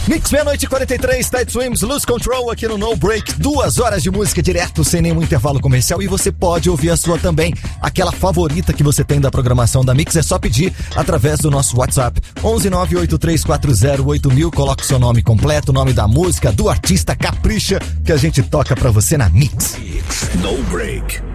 Mix, meia-noite 43, Tight Swims, Lose Control aqui no No Break. 2 horas de música direto, sem nenhum intervalo comercial. E você pode ouvir a sua também. Aquela favorita que você tem da programação da Mix, é só pedir através do nosso WhatsApp. 11983408000. Coloque o seu nome completo, o nome da música, do artista, capricha, que a gente toca pra você na Mix. No Break.